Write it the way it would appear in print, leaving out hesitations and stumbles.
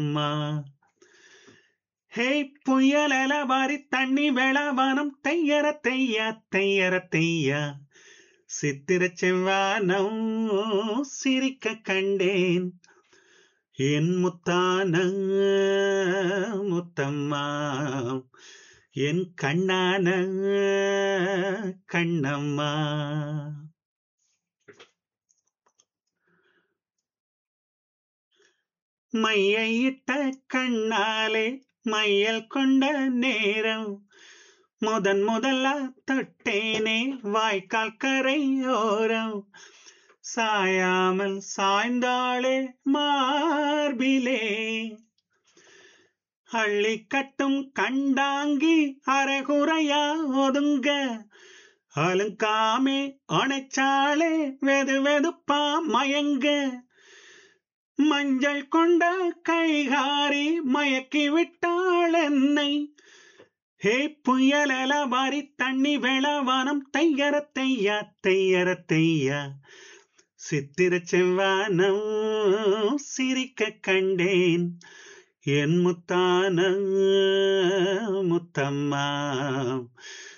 அம்மா ஹே புயலல வாரி தண்ணி வேளவானம் தையர தையா தையர தையா சித்திர செவ்வானம் சிரிக்க கண்டேன் என் முத்தான முத்தம்மா என் கண்ணான கண்ணம்மா. மையிட்ட கண்ணாலே மையல் கொண்ட நேரம் முதல்ல தொட்டேனே வாய்க்கால் கரையோரம் சாயாமல் சாய்ந்தாளே மார்பிலே அள்ளி கட்டும் கண்டாங்கி அரைகுறையா ஒதுங்க அலுங்காமே அணைச்சாளே வெது வெதுப்பா மயங்க மஞ்சள் கொண்ட கைகாரி மயக்கி விட்டாள் என்னை ஹே புயலல வாரி தண்ணி வேளவானம் தையர தையா தையர தையா சித்திர செவ்வானம் சிரிக்க கண்டேன் என் முத்தான முத்தம்மா